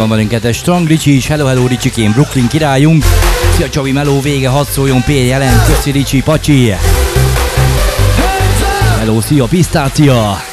van velünk Strong Ricsi is. Hello, hello Ricsikém, Brooklyn királyunk. Szia Csavi, meló vége, hadd szóljon P jelen. Köszi Ricsi, pacsi. Hello, szia Pisztácia.